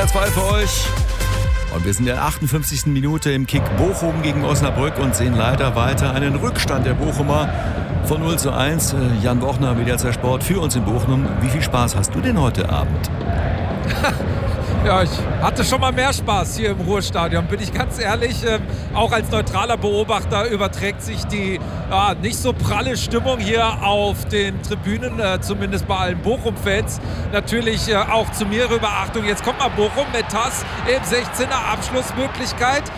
SWR 2 für euch. Und wir sind in der 58. Minute im Kick Bochum gegen Osnabrück und sehen leider weiter einen Rückstand der Bochumer von 0:1. Jan Bochner, WDR Sport, für uns in Bochum. Wie viel Spaß hast du denn heute Abend? Ja, ich hatte schon mal mehr Spaß hier im Ruhrstadion, bin ich ganz ehrlich. Auch als neutraler Beobachter überträgt sich die nicht so pralle Stimmung hier auf den Tribünen, zumindest bei allen Bochum-Fans, natürlich auch zu mir rüber. Achtung, jetzt kommt mal Bochum mit Tass im 16er Abschlussmöglichkeit.